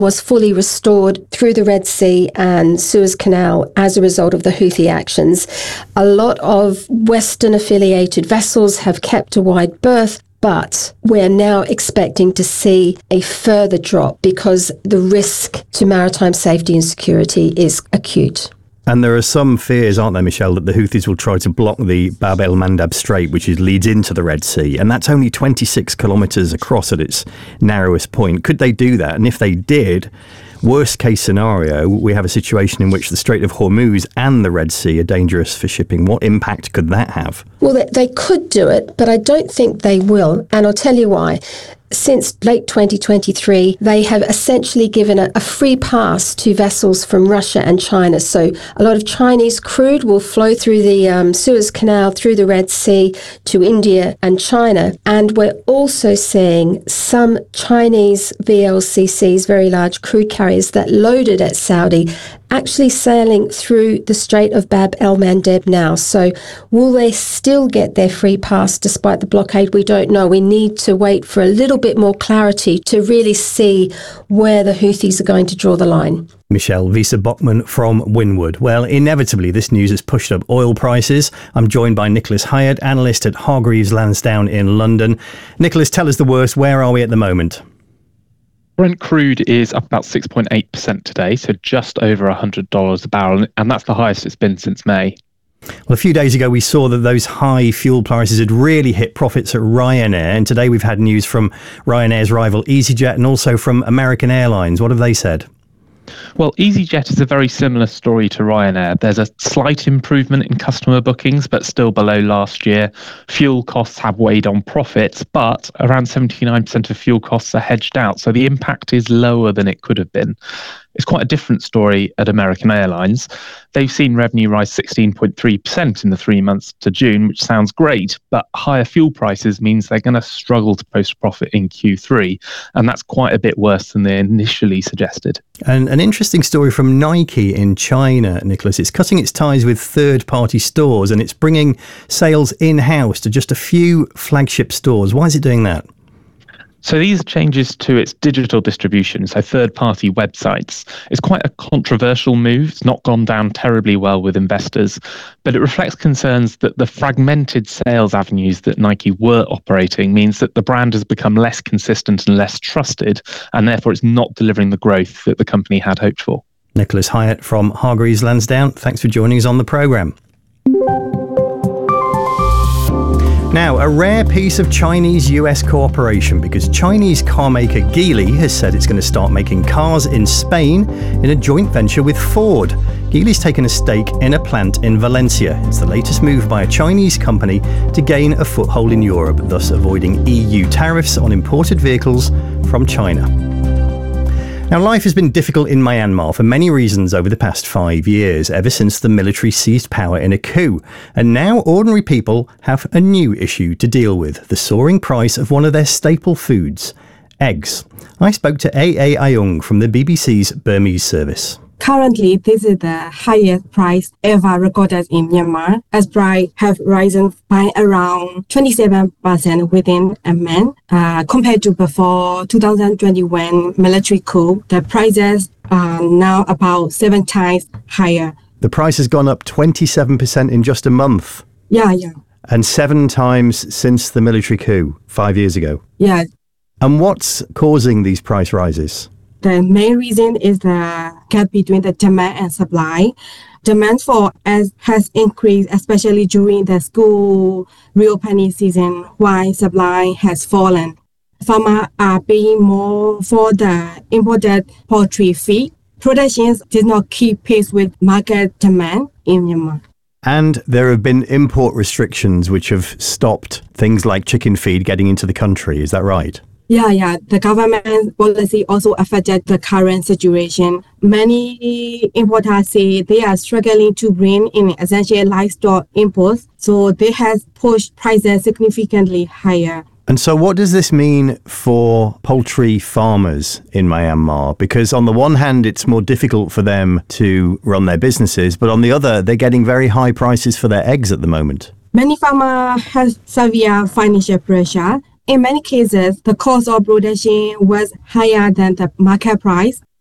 was fully restored through the Red Sea and Suez Canal as a result of the Houthi actions. A lot of Western-affiliated vessels have kept a wide berth, but we're now expecting to see a further drop because the risk to maritime safety and security is acute. And there are some fears, aren't there, Michelle, that the Houthis will try to block the Bab el-Mandab Strait, which leads into the Red Sea. And that's only 26 kilometres across at its narrowest point. Could they do that? And if they did, worst case scenario, we have a situation in which the Strait of Hormuz and the Red Sea are dangerous for shipping. What impact could that have? Well, they could do it, but I don't think they will. And I'll tell you why. Since late 2023, they have essentially given a free pass to vessels from Russia and China. So a lot of Chinese crude will flow through the Suez Canal, through the Red Sea to India and China. And we're also seeing some Chinese VLCCs, very large crude carriers that loaded at Saudi, actually sailing through the Strait of Bab el-Mandeb now. So will they still get their free pass despite the blockade? We don't know. We need to wait for a little bit more clarity to really see where the Houthis are going to draw the line. Michelle Wiese-Bachmann from Windward. Well, inevitably, this news has pushed up oil prices. I'm joined by Nicholas Hyatt, analyst at Hargreaves Lansdown in London. Nicholas, tell us the worst. Where are we at the moment? Brent crude is up about 6.8% today, so just over $100 a barrel, and that's the highest it's been since May. Well, a few days ago, we saw that those high fuel prices had really hit profits at Ryanair. And today we've had news from Ryanair's rival EasyJet and also from American Airlines. What have they said? Well, EasyJet is a very similar story to Ryanair. There's a slight improvement in customer bookings, but still below last year. Fuel costs have weighed on profits, but around 79% of fuel costs are hedged out. So the impact is lower than it could have been. It's quite a different story at American Airlines. They've seen revenue rise 16.3% in the 3 months to June, which sounds great, but higher fuel prices means they're going to struggle to post profit in Q3, and that's quite a bit worse than they initially suggested. And an interesting story from Nike in China, Nicholas. It's cutting its ties with third-party stores, and it's bringing sales in-house to just a few flagship stores. Why is it doing that? So these are changes to its digital distribution, so third-party websites. It's quite a controversial move. It's not gone down terribly well with investors, but it reflects concerns that the fragmented sales avenues that Nike were operating means that the brand has become less consistent and less trusted, and therefore it's not delivering the growth that the company had hoped for. Nicholas Hyatt from Hargreaves Lansdown, thanks for joining us on the programme. Now, a rare piece of Chinese-US cooperation, because Chinese carmaker Geely has said it's going to start making cars in Spain in a joint venture with Ford. Geely's taken a stake in a plant in Valencia. It's the latest move by a Chinese company to gain a foothold in Europe, thus avoiding EU tariffs on imported vehicles from China. Now, life has been difficult in Myanmar for many reasons over the past 5 years, ever since the military seized power in a coup. And now ordinary people have a new issue to deal with, the soaring price of one of their staple foods, eggs. I spoke to A.A. Ayung from the BBC's Burmese service. Currently, this is the highest price ever recorded in Myanmar, as price have risen by around 27% within a month. Compared to before 2021 military coup, the prices are now about 7 times higher. The price has gone up 27% in just a month. Yeah. And 7 times since the military coup 5 years ago. Yeah. And what's causing these price rises? The main reason is the gap between the demand and supply. Demand for eggs has increased, especially during the school reopening season, while supply has fallen. Farmers are paying more for the imported poultry feed. Production did not keep pace with market demand in Myanmar. And there have been import restrictions which have stopped things like chicken feed getting into the country. Is that right? Yeah. The government policy also affected the current situation. Many importers say they are struggling to bring in essential livestock imports, so they have pushed prices significantly higher. And so what does this mean for poultry farmers in Myanmar? Because on the one hand, it's more difficult for them to run their businesses, but on the other, they're getting very high prices for their eggs at the moment. Many farmers have severe financial pressure. In many cases, the cost of production was higher than the market price.